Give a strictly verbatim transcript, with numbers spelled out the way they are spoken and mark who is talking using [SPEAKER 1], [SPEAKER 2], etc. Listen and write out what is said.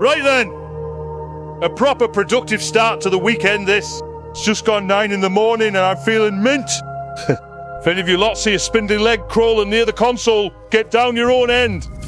[SPEAKER 1] Right then. A proper productive start to the weekend, this. It's just gone nine in the morning and I'm feeling mint. If any of you lot see a spindly leg crawling near the console, get down your own end.